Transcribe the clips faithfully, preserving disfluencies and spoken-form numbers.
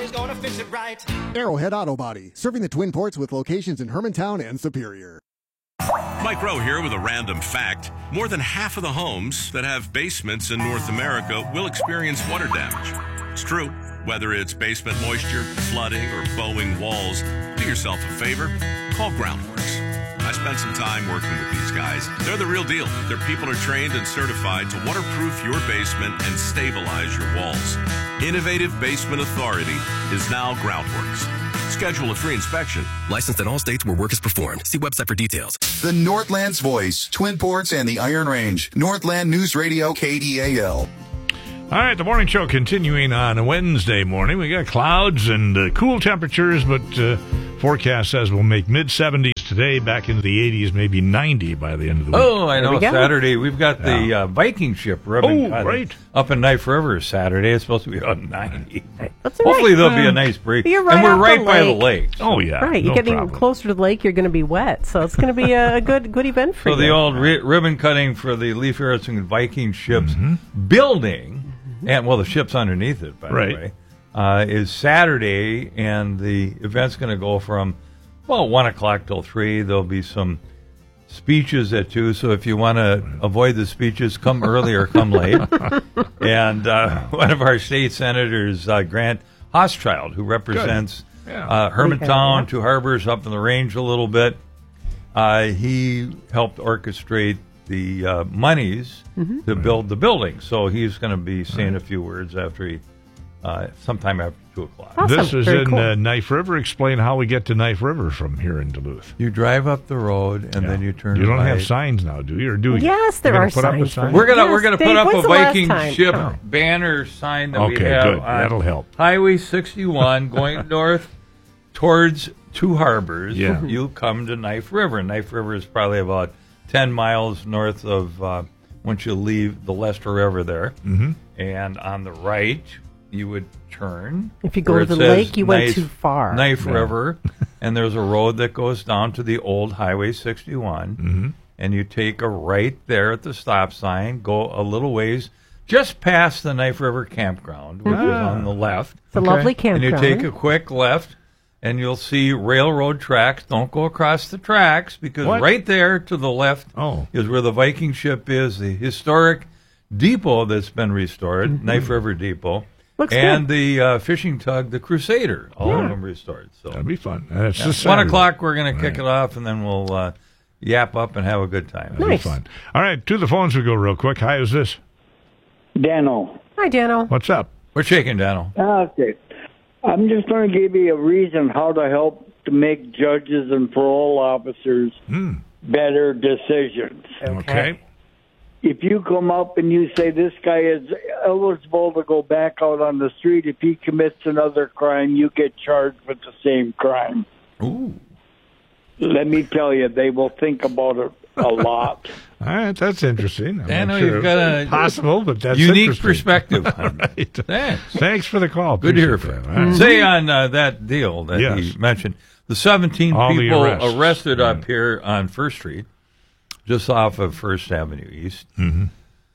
Somebody's gonna fix it right. Arrowhead Auto Body, serving the Twin Ports with locations in Hermantown and Superior. Mike Rowe here with a random fact. More than half of the homes that have basements in North America will experience water damage. It's true. Whether it's basement moisture, flooding, or bowing walls, do yourself a favor. Call Groundworks. I spent some time working with these guys. They're the real deal. Their people are trained and certified to waterproof your basement and stabilize your walls. Innovative Basement Authority is now Groundworks. Schedule a free inspection. Licensed in all states where work is performed. See website for details. The Northland's Voice, Twin Ports, and the Iron Range. Northland News Radio, K D A L. All right, the morning show continuing on a Wednesday morning. We got clouds and uh, cool temperatures, but uh, forecast says we'll make mid-seventies today, back into the eighties, maybe ninety by the end of the week. Oh, I know. We Saturday, we've got yeah. the uh, Viking ship ribbon oh, right. up in Knife River Saturday. It's supposed to be about ninety. That's Hopefully right. there'll be a um, nice breeze. You're right and we're right the by lake. the lake. So. Oh, yeah. Right. You're no getting problem. closer to the lake, you're going to be wet. So it's going to be a good good event for so you. So the old ri- ribbon cutting for the Leif Erikson Viking ship's mm-hmm. building, mm-hmm. and, well, the ship's underneath it, by right. the way, uh, is Saturday, and the event's going to go from, well, one o'clock till three. There'll be some speeches at two, so if you want to avoid the speeches, come early or come late. And uh, one of our state senators, uh, Grant Hochschild, who represents yeah. uh, Hermantown, Two Harbors, up in the range a little bit, uh, he helped orchestrate the uh, monies mm-hmm. to build the building. So he's going to be saying right. a few words after he, uh, sometime after two o'clock. Awesome. This is Very in cool. uh, Knife River. Explain how we get to Knife River from here in Duluth. You drive up the road and yeah. then you turn. You don't right. have signs now, do you? Or do you? Yes, there are signs. Sign? We're gonna yes, we're gonna Dave, put up when's a the last Viking time? ship Oh. banner sign that we okay, have good. on That'll help. Highway sixty-one going north towards Two Harbors. Yeah. You come to Knife River. Knife River is probably about ten miles north of uh, once you leave the Lester River there, mm-hmm. and on the right you would turn. If you go where to it the says lake, you went Knife- too far. Knife Yeah. River, and there's a road that goes down to the old Highway sixty-one, mm-hmm. and you take a right there at the stop sign, go a little ways, just past the Knife River campground, which Ah. is on the left. It's a Okay. lovely And campground. you take a quick left, and you'll see railroad tracks. Don't go across the tracks, because What? right there to the left Oh. is where the Viking ship is, the historic depot that's been restored, Mm-hmm. Knife River Depot. Looks and good. the uh, fishing tug, the Crusader, all Yeah. of them restored. So That'd be fun. And it's yeah. this one Saturday. o'clock, we're going to kick Right. it off, and then we'll uh, yap up and have a good time. That'd Nice. be fun. All right, to the phones we go real quick. Hi, who's this? Dano. Hi, Dano. What's up? We're shaking, Daniel. Okay. I'm just going to give you a reason how to help to make judges and parole officers Hmm. better decisions. Okay. If you come up and you say this guy is eligible to go back out on the street, if he commits another crime, you get charged with the same crime. Ooh. Let me tell you, they will think about it a lot. All right, that's interesting. I'm Dano, not sure you've got a possible, but that's unique interesting. perspective. Right. Thanks. Thanks for the call. Good to hear Appreciate from that. you. All right. Say on uh, that deal that Yes. he mentioned, the seventeen All the people arrests. arrested Yeah. up here on First Street, just off of First Avenue East. Mm-hmm.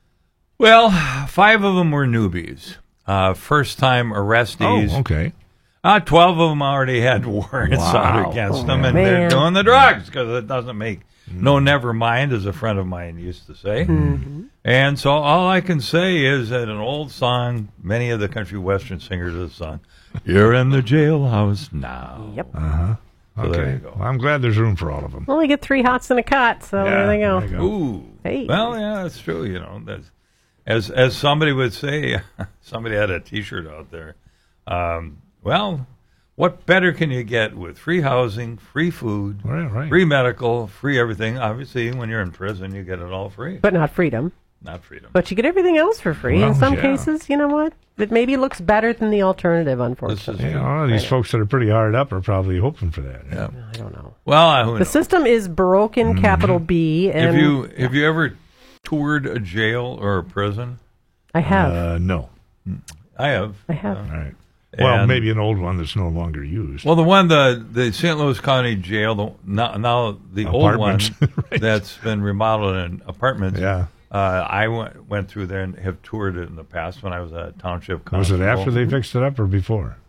Well, five of them were newbies, uh, first-time arrestees. Oh, okay. Uh, Twelve of them already had warrants Wow. out against them, and man. they're doing the drugs because it doesn't make no never mind, as a friend of mine used to say. Mm-hmm. And so all I can say is that an old song, many of the country western singers have sung, "You're in the jailhouse now." Yep. Uh-huh. So Okay. there you go. Well, I'm glad there's room for all of them. Only get three hots and a cot, so Yeah, there they go. there you go. Ooh. Hey. Well, yeah, that's true. You know, that's, as as somebody would say, somebody had a T-shirt out there. Um, well, what better can you get with free housing, free food, Right, right. free medical, free everything? Obviously, when you're in prison, you get it all free. But not freedom. Not freedom. But you get everything else for free. Well, In some yeah. cases, you know what? It maybe looks better than the alternative, This unfortunately. is Yeah, all of these folks that are pretty hard up are probably hoping for that. yeah. I don't know. Well, uh, who The knows? system is broken, Mm-hmm. capital B. And Have you have you ever toured a jail or a prison? I have. Uh, no. I have. I have. All right. Well, And- maybe an old one that's no longer used. Well, the one the the Saint Louis County Jail, the, now, now the old one Apartments. Right. that's been remodeled in apartments. Yeah. Uh, I went went through there and have toured it in the past when I was a township Was constable. it after they fixed it up or before?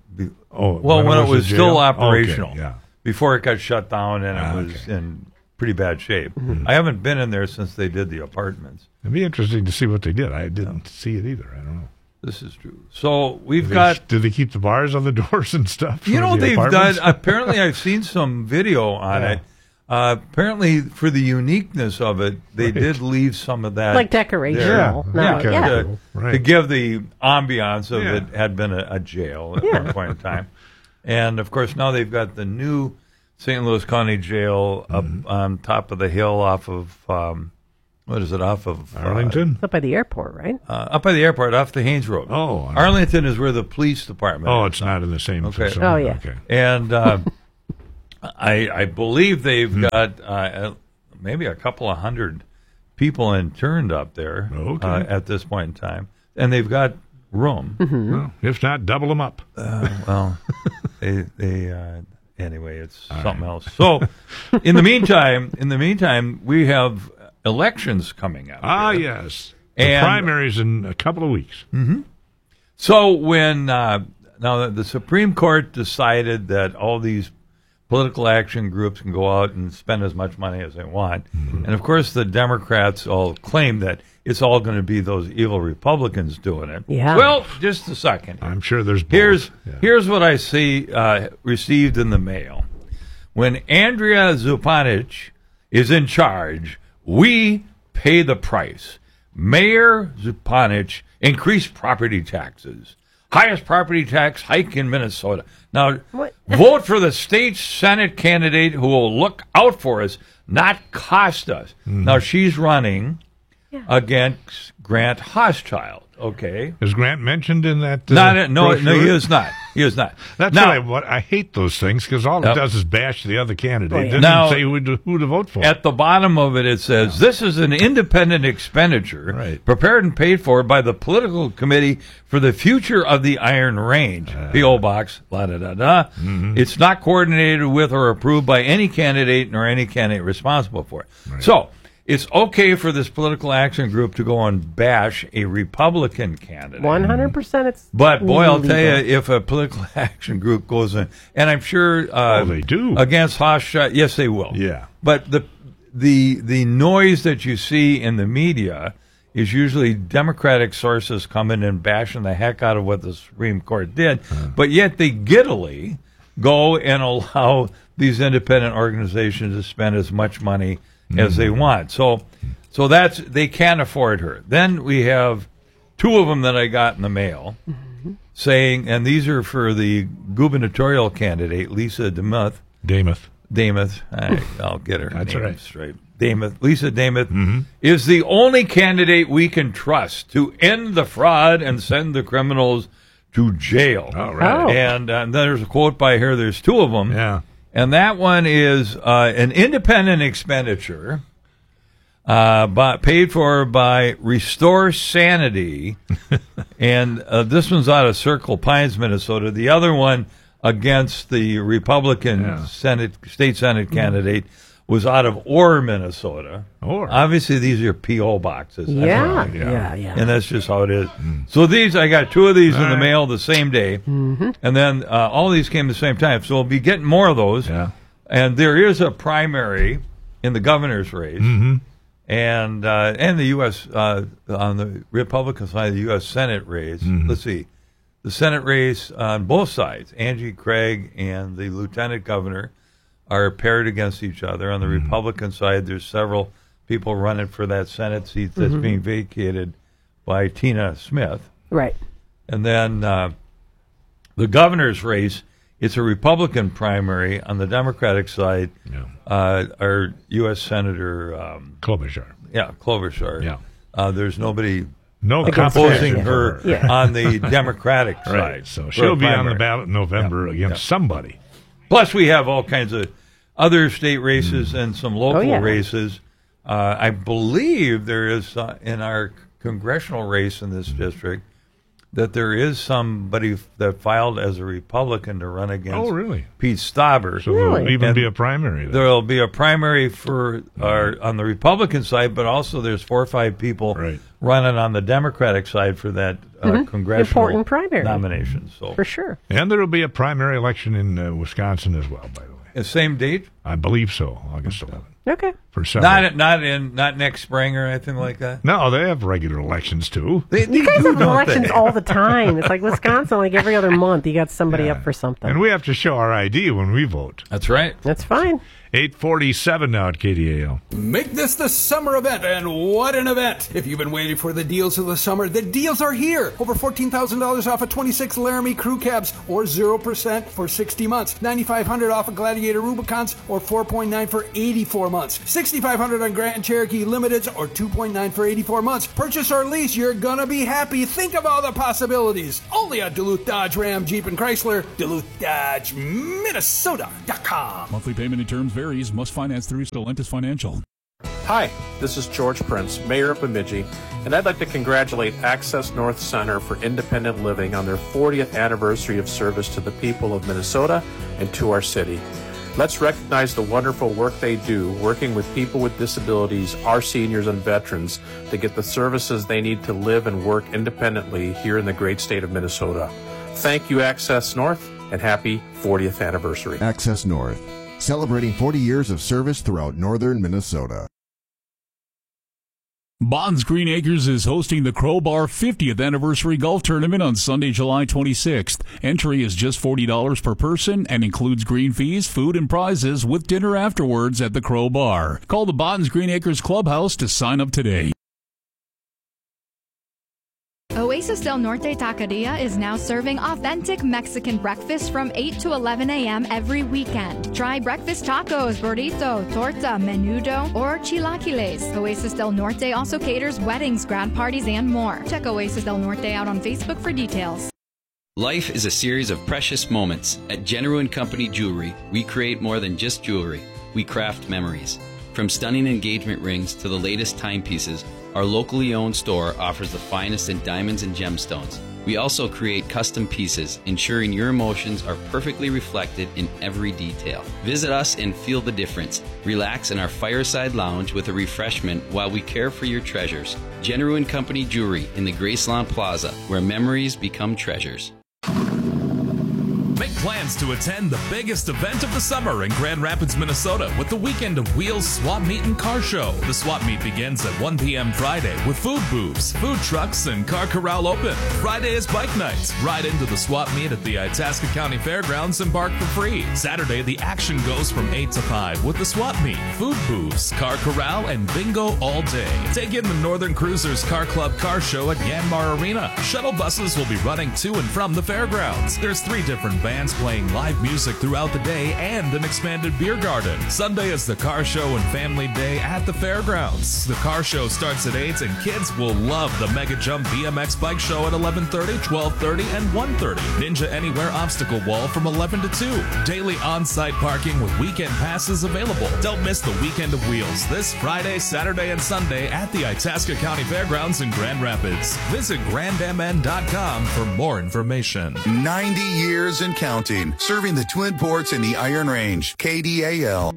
be, Oh, well, when, when it it was was a still jail? operational. Okay, yeah. Before it got shut down and Ah, it was okay. in pretty bad shape. Mm-hmm. I haven't been in there since they did the apartments. It'd be interesting to see what they did. I didn't see it either. I don't know. This is true. So we've Did they, got. did they keep the bars on the doors and stuff? You for know, the they've done. apartments? Apparently, I've seen some video on Yeah. it. Uh, apparently, for the uniqueness of it, they Right. did leave some of that Like decorational. Yeah. No, Yeah, Okay. yeah. to, Right. to give the ambiance of Yeah. it had been a, a jail at Yeah. one point in time. And of course, now they've got the new Saint Louis County Jail up Mm-hmm. on top of the hill off of, um, what is it, off of uh, Arlington? It's up by the airport, right? Uh, up by the airport, off the Haynes Road. Oh, I- Arlington is where the police department Oh, is. it's not in the same Okay. facility. Oh, yeah. Okay. And uh, I, I believe they've Hmm. got uh, maybe a couple of hundred people interned up there Okay. uh, at this point in time. And they've got room. Well, if not, double them up. Well, they, they uh, anyway, it's something else. So, in the meantime, in the meantime, we have elections coming up. Ah, here. yes. The And- primaries in a couple of weeks. So when uh, now the, the Supreme Court decided that all these political action groups can go out and spend as much money as they want, and of course the Democrats all claim that it's all going to be those evil Republicans doing it. Yeah. Well, just a second. I'm sure there's both. Here's Yeah. here's what I see uh, received in the mail. When Andrea Zupanich is in charge, we pay the price. Mayor Zupanich increased property taxes. Highest property tax hike in Minnesota. Now, What? vote for the state Senate candidate who will look out for us, not cost us. Mm-hmm. Now, she's running against Grant Hochschild, okay? Is Grant mentioned in that? Uh, Not no, no, brochure? he is not. He is not. That's now, what I, what I hate those things because all Yep. it does is bash the other candidate. Oh, yeah. It doesn't Now- say who to, who to vote for. At the bottom of it, it says, this is an independent expenditure Right. prepared and paid for by the Political Committee for the Future of the Iron Range, Uh. P O. Box, la da da da. Mm-hmm. It's not coordinated with or approved by any candidate nor any candidate responsible for it. So, it's okay for this political action group to go and bash a Republican candidate. One hundred percent. It's But boy, I'll tell you, illegal. if a political action group goes in, and I'm sure uh, Oh, they do. against Hochschild, yes, they will. Yeah. But the the the noise that you see in the media is usually Democratic sources coming and bashing the heck out of what the Supreme Court did, but yet they giddily go and allow these independent organizations to spend as much money as they want. So, so that's they can't afford her. Then we have two of them that I got in the mail saying, and these are for the gubernatorial candidate Lisa Demuth. Damuth. Damuth, I, I'll get her That's name all right. straight. Damuth, Lisa Damuth is the only candidate we can trust to end the fraud and send the criminals to jail. All right. Oh. And uh, there's a quote by her. There's two of them. Yeah. And that one is uh, an independent expenditure uh, by, paid for by Restore Sanity. and uh, this one's out of Circle Pines, Minnesota. The other one against the Republican Yeah. Senate state Senate candidate was out of Orr, Minnesota. Orr. Obviously, these are P O boxes. That's Yeah, right. yeah. yeah, yeah. And that's just how it is. So these, I got two of these in All the right. mail the same day, and then uh, all these came at the same time. So we'll be getting more of those. Yeah. And there is a primary in the governor's race, Mm-hmm. and uh, and the U S uh, on the Republican side, the U S Senate race. Mm-hmm. Let's see, the Senate race on both sides, Angie Craig and the lieutenant governor are paired against each other. On the Mm-hmm. Republican side, there's several people running for that Senate seat that's being vacated by Tina Smith. Right. And then uh, the governor's race, it's a Republican primary. On the Democratic side, Yeah. uh, our U S Senator, um, Klobuchar. yeah, Klobuchar. Yeah. Uh, there's nobody No Against opposing competition her. her Yeah. on the Democratic side. Right. So for she'll a be on primary. the ballot in November Yeah. against Yeah. somebody. Plus, we have all kinds of other state races and some local yeah. races. Uh, I believe there is uh, in our congressional race in this district, that there is somebody that filed as a Republican to run against Oh, really? Pete Stauber. So there'll even And be a primary then. There'll be a primary for our, on the Republican side, but also there's four or five people Right. running on the Democratic side for that uh, Mhm. congressional Important primary. nomination. So For sure. And there will be a primary election in uh, Wisconsin as well, by the way. the same date? I believe so, August eleventh. Okay. For several. Not not in not next spring or anything like that. No, they have regular elections too. They, they You guys do, have don't elections they? all the time. It's like Wisconsin, like every other month, you got somebody up for something. And we have to show our I D when we vote. That's right. That's fine. eight forty-seven now at K D A L. Make this the summer event, and what an event! If you've been waiting for the deals of the summer, the deals are here. Over fourteen thousand dollars off of twenty-six Laramie crew cabs, or zero percent for sixty months. nine thousand five hundred dollars off of Gladiator Rubicons, or four point nine for eighty-four months. six thousand five hundred dollars on Grand Cherokee Limiteds, or two point nine for eighty-four months. Purchase or lease, you're gonna be happy. Think of all the possibilities. Only at Duluth Dodge Ram Jeep and Chrysler, Duluth Dodge Minnesota dot com. Monthly payment and terms varies. Must finance through Stellantis Financial. Hi, this is George Prince, Mayor of Bemidji, and I'd like to congratulate Access North Center for Independent Living on their fortieth anniversary of service to the people of Minnesota and to our city. Let's recognize the wonderful work they do, working with people with disabilities, our seniors and veterans, to get the services they need to live and work independently here in the great state of Minnesota. Thank you, Access North, and happy fortieth anniversary. Access North, celebrating forty years of service throughout northern Minnesota. Bonds Green Acres is hosting the Crowbar fiftieth Anniversary Golf Tournament on Sunday, July twenty-sixth. Entry is just forty dollars per person and includes green fees, food, and prizes with dinner afterwards at the Crowbar. Call the Bonds Green Acres Clubhouse to sign up today. Oasis Del Norte Taqueria is now serving authentic Mexican breakfast from eight to eleven a.m. every weekend. Try breakfast tacos, burrito, torta, menudo, or chilaquiles. Oasis Del Norte also caters weddings, grad parties, and more. Check Oasis Del Norte out on Facebook for details. Life is a series of precious moments. At General and Company Jewelry, we create more than just jewelry. We craft memories. From stunning engagement rings to the latest timepieces, our locally owned store offers the finest in diamonds and gemstones. We also create custom pieces, ensuring your emotions are perfectly reflected in every detail. Visit us and feel the difference. Relax in our fireside lounge with a refreshment while we care for your treasures. General and Company Jewelry in the Graceland Plaza, where memories become treasures. Make plans to attend the biggest event of the summer in Grand Rapids, Minnesota with the Weekend of Wheels Swap Meet and Car Show. The swap meet begins at one p.m. Friday with food booths, food trucks, and car corral open. Friday is bike nights. Ride into the swap meet at the Itasca County Fairgrounds and park for free. Saturday, the action goes from eight to five with the swap meet, food booths, car corral, and bingo all day. Take in the Northern Cruisers Car Club Car Show at Yanmar Arena. Shuttle buses will be running to and from the fairgrounds. There's three different bands bands playing live music throughout the day and an expanded beer garden. Sunday is the car show and family day at the fairgrounds. The car show starts at eight and kids will love the Mega Jump B M X bike show at eleven thirty, twelve thirty, and one thirty. Ninja Anywhere obstacle wall from eleven to two. Daily on-site parking with weekend passes available. Don't miss the Weekend of Wheels this Friday, Saturday, and Sunday at the Itasca County Fairgrounds in Grand Rapids. Visit grand m n dot com for more information. ninety years and counting, serving the Twin Ports and the Iron Range. K D A L.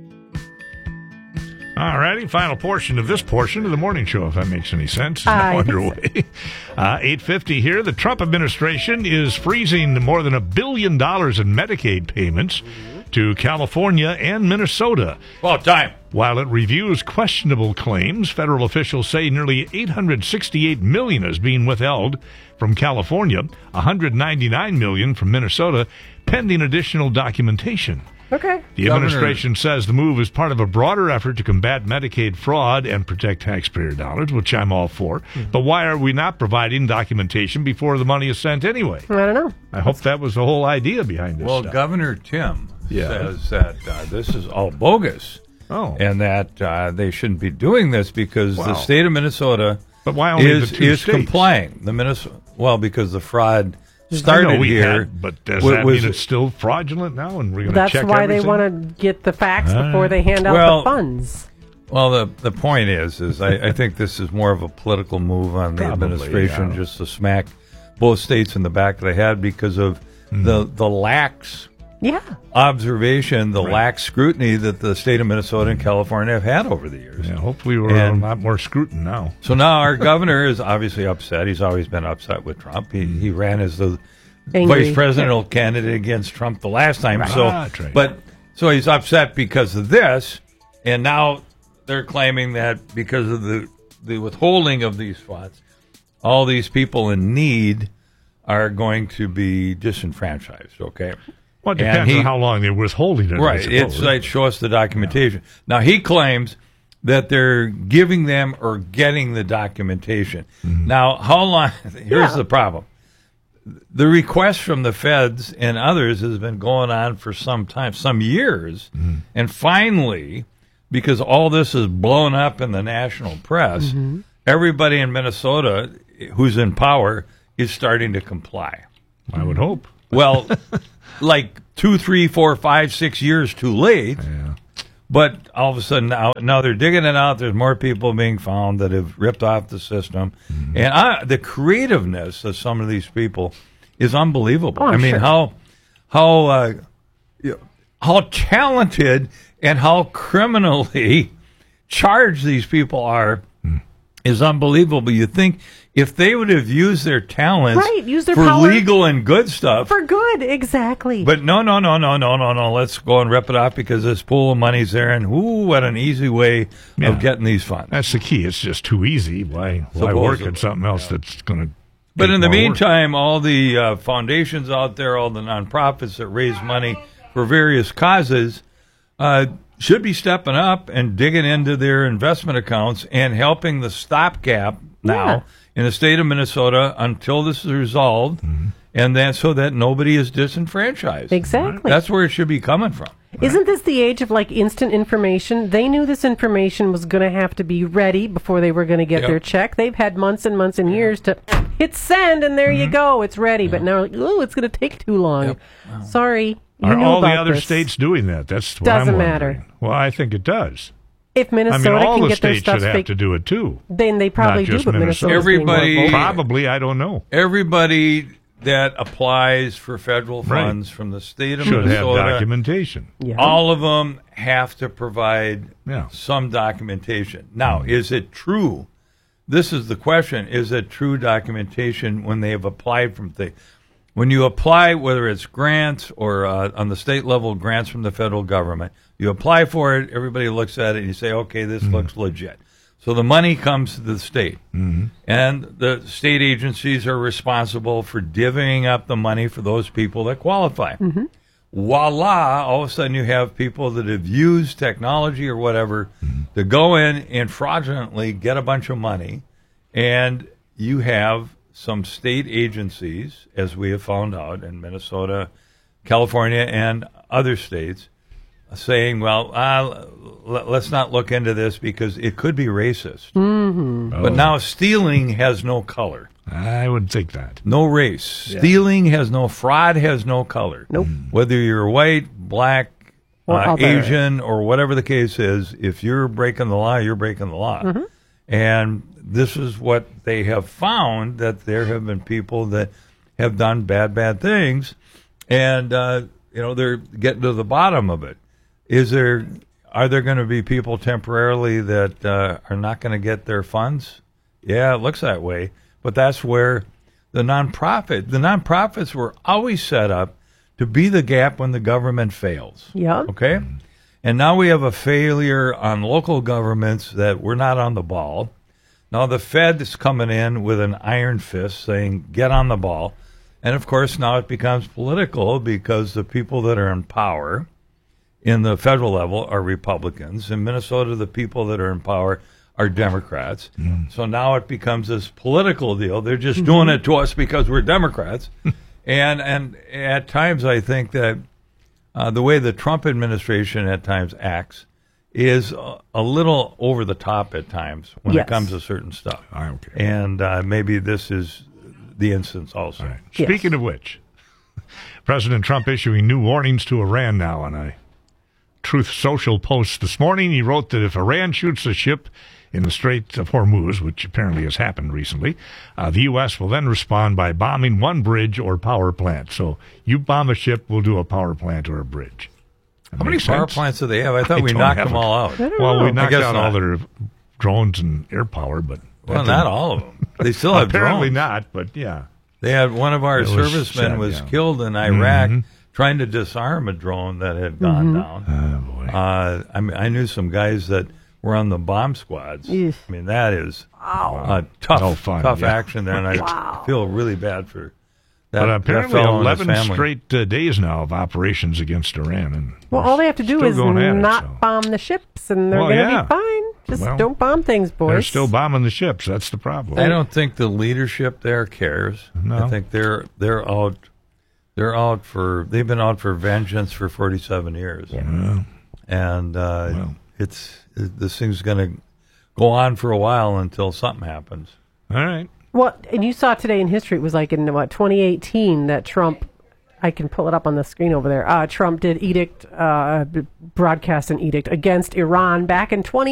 All righty, final portion of this portion of the morning show, if that makes any sense, is Uh, now I think underway. Uh, eight fifty here. The Trump administration is freezing more than a billion dollars in Medicaid payments to California and Minnesota. Well, time. While it reviews questionable claims, federal officials say nearly eight hundred sixty-eight million dollars is being withheld from California, one hundred ninety-nine million dollars from Minnesota, pending additional documentation. Okay. The administration says the move is part of a broader effort to combat Medicaid fraud and protect taxpayer dollars, which I'm all for. Mm-hmm. But why are we not providing documentation before the money is sent anyway? I don't know. I hope that was the whole idea behind this Well, stuff. Governor Tim Yeah. says that uh, this is all bogus. Oh. And that uh, they shouldn't be doing this because Wow. the state of Minnesota But why only is, the two is states? complying. The Minnesota, well, because the fraud I started know we here. had, but does wa- that was- mean it's still fraudulent now and we're going to That's check why everything? they want to get the facts Ah. before they hand out Well, the funds. Well, the the point is, is I, I think this is more of a political move on the Probably, administration yeah. just to smack both states in the back of the head because of mm. the the lax yeah. observation, the right. lax scrutiny that the state of Minnesota and California have had over the years. Yeah, hopefully we're and, a lot more scrutin now. So now our governor is obviously upset. He's always been upset with Trump. He he ran as the Angry. vice presidential candidate against Trump the last time. Right. So, Ah, right. but so he's upset because of this, and now they're claiming that because of the the withholding of these funds, all these people in need are going to be disenfranchised. Okay. Well, it depends he, on how long they're withholding it. Right. It's like, show us the documentation. Yeah. Now, he claims that they're giving them or getting the documentation. Mm-hmm. Now, how long? Here's yeah. the problem. The request from the feds and others has been going on for some time, some years. Mm-hmm. And finally, because all this is blown up in the national press, mm-hmm. everybody in Minnesota who's in power is starting to comply. I would hope. Well, like two, three, four, five, six years too late. Yeah. But all of a sudden now, now they're digging it out. There's more people being found that have ripped off the system. Mm-hmm. And I, the creativeness of some of these people is unbelievable. Oh, I mean, sure. how how uh, how talented and how criminally charged these people are mm. is unbelievable. You think if they would have used their talents right, use their for power legal and good stuff. For good, exactly. But no, no, no, no, no, no, no. Let's go and rip it off because this pool of money's there. And ooh, what an easy way yeah. of getting these funds. That's the key. It's just too easy. Why, why work at something else yeah. that's going to... But in the meantime, work. all the uh, foundations out there, all the nonprofits that raise money for various causes uh, should be stepping up and digging into their investment accounts and helping the stopgap now yeah. in the state of Minnesota until this is resolved, mm-hmm. and then so that nobody is disenfranchised. Exactly. That's where it should be coming from. Isn't this the age of like instant information? They knew this information was going to have to be ready before they were going to get yep. their check. They've had months and months and years to hit send, and there mm-hmm. you go. It's ready. Yep. But now, like, oh, it's going to take too long. Yep. Wow. Sorry. You Are knew all the about other this. states doing that? That's what Doesn't I'm matter. Well, I think it does. If Minnesota I mean, all can the get their states stuff should have fake, to do it too. Then they probably do, but Minnesota. Everybody, probably, I don't know. Everybody that applies for federal funds right. from the state of should Minnesota, have documentation. Yeah. All of them have to provide yeah. some documentation. Now, mm-hmm. is it true? This is the question: is it true documentation when they have applied from things? When you apply, whether it's grants or uh, on the state level, grants from the federal government, you apply for it, everybody looks at it, and you say, okay, this mm-hmm. looks legit. So the money comes to the state, mm-hmm. and the state agencies are responsible for divvying up the money for those people that qualify. Mm-hmm. Voila, all of a sudden you have people that have used technology or whatever mm-hmm. to go in and fraudulently get a bunch of money, and you have some state agencies, as we have found out in Minnesota, California, and other states, saying, well, uh, l- let's not look into this because it could be racist. Mm-hmm. But Oh. now stealing has no color. I would think that. No race. Yeah. Stealing has no, fraud has no color. Nope. Whether you're white, black, Or uh, other. Asian, or whatever the case is, if you're breaking the law, you're breaking the law. Mm-hmm. And this is what they have found, that there have been people that have done bad, bad things, and uh, you know they're getting to the bottom of it. Is there are there going to be people temporarily that uh, are not going to get their funds? Yeah, it looks that way. But that's where the nonprofit the nonprofits were always set up to be the gap when the government fails. Yeah. Okay. And now we have a failure on local governments that we're not on the ball. Now the Fed is coming in with an iron fist saying, get on the ball. And, of course, now it becomes political because the people that are in power in the federal level are Republicans. In Minnesota, the people that are in power are Democrats. Mm. So now it becomes this political deal. They're just mm-hmm. doing it to us because we're Democrats. and and at times I think that Uh, the way the Trump administration at times acts is a, a little over the top at times when yes. it comes to certain stuff. Okay. And uh, maybe this is the instance also. Right. Yes. Speaking of which, President Trump issuing new warnings to Iran now, and I Truth Social post this morning. He wrote that if Iran shoots a ship in the Strait of Hormuz, which apparently has happened recently, uh, the U S will then respond by bombing one bridge or power plant. So you bomb a ship, we'll do a power plant or a bridge. That How many makes power sense? plants do they have? I thought I we don't knocked have them a- all out. Well, we I knocked guess out not. all their drones and air power, but that Well, didn't- not all of them. They still have Apparently drones. not, but yeah. They had one of our It was servicemen sad, was yeah. killed in Iraq Mhm. trying to disarm a drone that had gone Mhm. down. Oh, boy. Uh, I mean, I knew some guys that were on the bomb squads. Eesh. I mean, that is Wow. uh, tough, No fun, tough yeah. action there, and I Wow. feel really bad for that. But that apparently fellow and his eleven family. straight uh, days now of operations against Iran. And Well, all they have to do still is going at it, not so. bomb the ships, and they're Well, going to yeah. be fine. Just Well, don't bomb things, boys. They're still bombing the ships. That's the problem. I don't think the leadership there cares. No. I think they're they're out. They're out for. They've been out for vengeance for forty-seven years. Well, and uh, Well. it's this thing's going to go on for a while until something happens. all right. Well, and you saw today in history, it was like in, what, twenty eighteen that Trump, I can pull it up on the screen over there, uh, Trump did edict, uh, b- broadcast an edict against Iran back in twenty